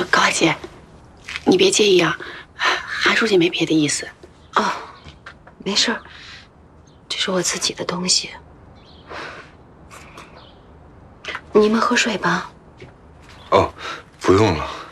高阿姐，你别介意啊，韩书记没别的意思。 哦，没事儿，这是我自己的东西。你们喝水吧。 哦，不用了。